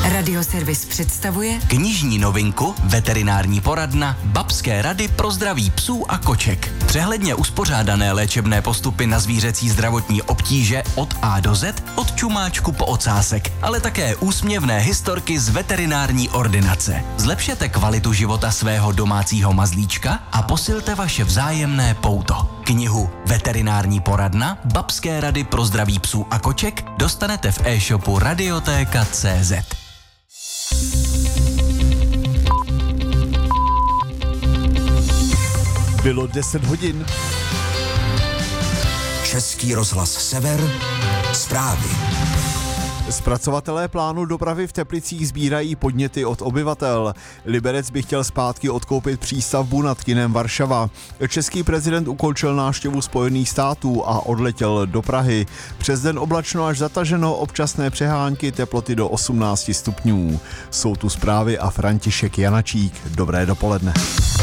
Radioservis představuje knižní novinku Veterinární poradna Babské rady pro zdraví psů a koček. Přehledně uspořádané léčebné postupy na zvířecí zdravotní obtíže od A do Z, od čumáčku po ocásek, ale také úsměvné historky z veterinární ordinace. Zlepšete kvalitu života svého domácího mazlíčka a posilte vaše vzájemné pouto. Knihu Veterinární poradna Babské rady pro zdraví psů a koček dostanete v e-shopu Radiotéka.cz. Bylo 10 hodin. Český rozhlas Sever, zprávy. Zpracovatelé plánu dopravy v Teplicích sbírají podněty od obyvatel. Liberec by chtěl zpátky odkoupit přístavbu nad kinem Varšava. Český prezident ukončil návštěvu Spojených států a odletěl do Prahy. Přes den oblačno až zataženo, občasné přehánky, teploty do 18 stupňů. Jsou tu zprávy a František Janačík. Dobré dopoledne.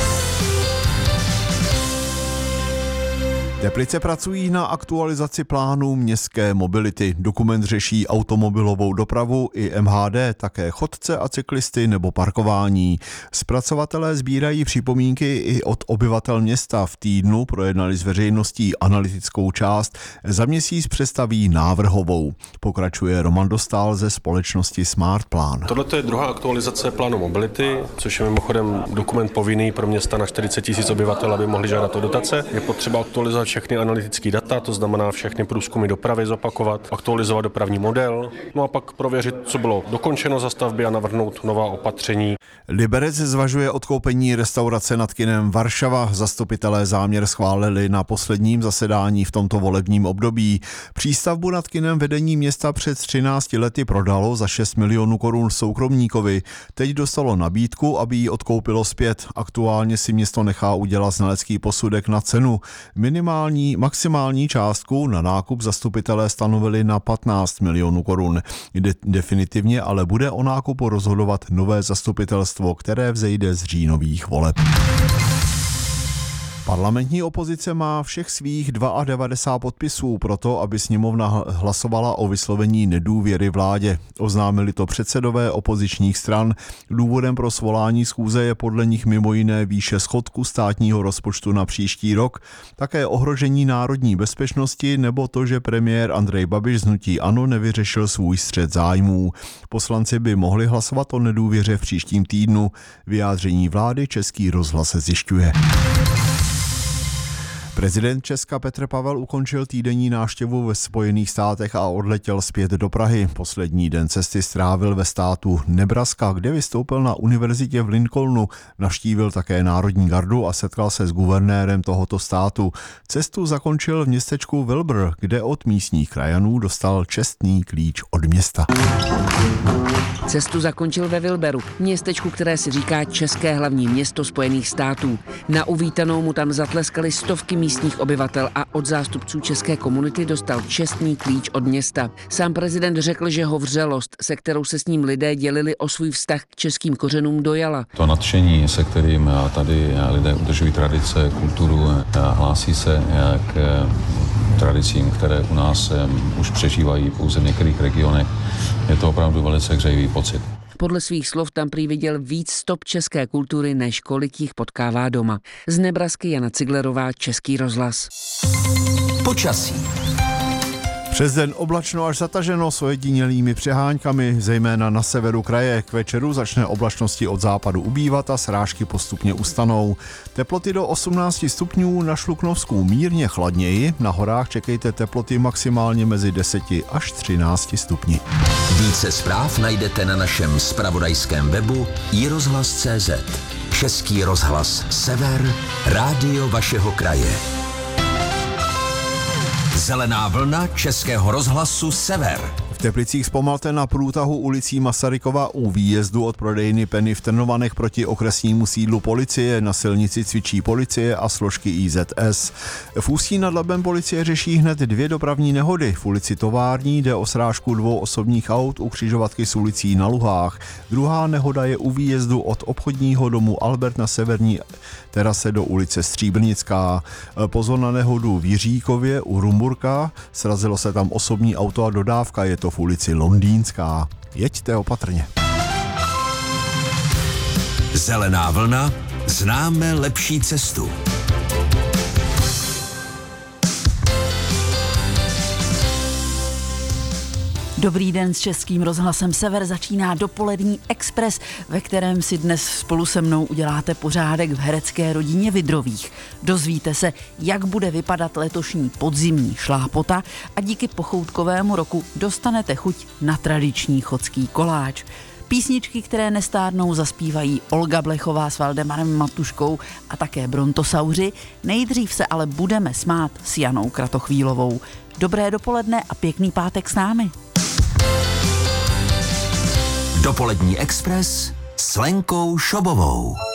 Teplice pracují na aktualizaci plánu městské mobility. Dokument řeší automobilovou dopravu i MHD, také chodce a cyklisty nebo parkování. Zpracovatelé sbírají připomínky i od obyvatel města. V týdnu projednali s veřejností analytickou část. Za měsíc představí návrhovou. Pokračuje Roman Dostál ze společnosti Smart Plan. Tohle je druhá aktualizace plánu mobility, což je mimochodem dokument povinný pro města na 40 000 obyvatel, aby mohli žádat o dotace. Je potřeba aktualizovat všechny analytické data, to znamená všechny průzkumy dopravy zopakovat, aktualizovat dopravní model, no a pak prověřit, co bylo dokončeno za stavby a navrhnout nová opatření. Liberec zvažuje odkoupení restaurace nad kinem Varšava. Zastupitelé záměr schválili na posledním zasedání v tomto volebním období. Přístavbu nad kinem vedení města před 13 lety prodalo za 6 milionů korun soukromníkovi. Teď dostalo nabídku, aby ji odkoupilo zpět. Aktuálně si město nechá udělat znalecký posudek na cenu. Maximální částku na nákup zastupitelé stanovili na 15 milionů korun. Definitivně ale bude o nákupu rozhodovat nové zastupitelstvo, které vzejde z říjnových voleb. Parlamentní opozice má všech svých 92 podpisů pro to, aby sněmovna hlasovala o vyslovení nedůvěry vládě. Oznámili to předsedové opozičních stran. Důvodem pro svolání schůze je podle nich mimo jiné výše schodku státního rozpočtu na příští rok, také ohrožení národní bezpečnosti nebo to, že premiér Andrej Babiš z hnutí ANO nevyřešil svůj střet zájmů. Poslanci by mohli hlasovat o nedůvěře v příštím týdnu. Vyjádření vlády Český rozhlas zjišťuje. Prezident Česka Petr Pavel ukončil týdenní návštěvu ve Spojených státech a odletěl zpět do Prahy. Poslední den cesty strávil ve státu Nebraska, kde vystoupil na univerzitě v Lincolnu, navštívil také Národní gardu a setkal se s guvernérem tohoto státu. Cestu zakončil v městečku Wilbur, kde od místních krajanů dostal čestný klíč od města. Cestu zakončil ve Wilberu, městečku, které si říká České hlavní město Spojených států. Na uvítanou mu tam zatleskali stovky místních obyvatel a od zástupců české komunity dostal čestný klíč od města. Sám prezident řekl, že ho vřelost, se kterou se s ním lidé dělili o svůj vztah k českým kořenům, dojala. To nadšení, se kterým tady lidé udržují tradice, kulturu, hlásí se k tradicím, které u nás už přežívají pouze v některých regionech, je to opravdu velice hřejivý pocit. Podle svých slov tam prý viděl víc stop české kultury, než kolik jich potkává doma. Z Nebrasky Jana Ciglerová, Český rozhlas. Počasí. Přes den oblačno až zataženo s ojedinělými přeháňkami, zejména na severu kraje. K večeru začne oblačnosti od západu ubývat a srážky postupně ustanou. Teploty do 18 stupňů, na Šluknovsku mírně chladněji, na horách čekejte teploty maximálně mezi 10 až 13 stupni. Více zpráv najdete na našem zpravodajském webu iRozhlas.cz. Český rozhlas Sever, rádio vašeho kraje. Zelená vlna Českého rozhlasu Sever. V Teplicích zpomalte na průtahu ulicí Masarykova u výjezdu od prodejny Penny v Trnovanech proti okresnímu sídlu policie. Na silnici cvičí policie a složky IZS. V Ústí nad Labem policie řeší hned 2 dopravní nehody. V ulici Tovární jde o srážku 2 osobních aut u křižovatky s ulicí na Luhách. Druhá nehoda je u výjezdu od obchodního domu Albert na severní terase do ulice Stříbrnická. Pozor na nehodu v Jiříkově u Rumburka. Srazilo se tam osobní auto a dodávka, je to v ulici Londýnská. Jeďte opatrně. Zelená vlna, známe lepší cestu. Dobrý den, s Českým rozhlasem Sever začíná dopolední Express, ve kterém si dnes spolu se mnou uděláte pořádek v herecké rodině Vydrových. Dozvíte se, jak bude vypadat letošní podzimní šlápota a díky pochoutkovému roku dostanete chuť na tradiční chodský koláč. Písničky, které nestárnou, zaspívají Olga Blechová s Valdemarem Matuškou a také Brontosauři. Nejdřív se ale budeme smát s Janou Kratochvílovou. Dobré dopoledne a pěkný pátek s námi. Dopolední Express s Lenkou Šobovou.